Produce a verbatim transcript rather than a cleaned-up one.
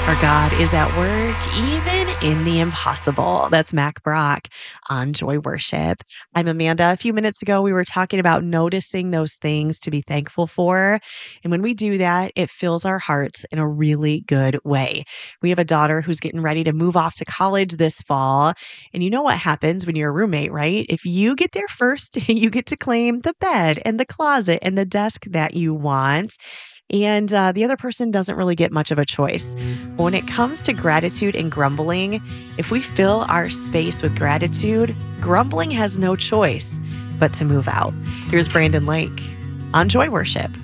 Our God is at work even in the impossible. That's Mac Brock on Joy Worship. I'm Amanda. A few minutes ago, we were talking about noticing those things to be thankful for. And when we do that, it fills our hearts in a really good way. We have a daughter who's getting ready to move off to college this fall. And you know what happens when you're a roommate, right? If you get there first, you get to claim the bed and the closet and the desk that you want. And uh, the other person doesn't really get much of a choice. But when it comes to gratitude and grumbling, if we fill our space with gratitude, grumbling has no choice but to move out. Here's Brandon Lake on Joy Worship.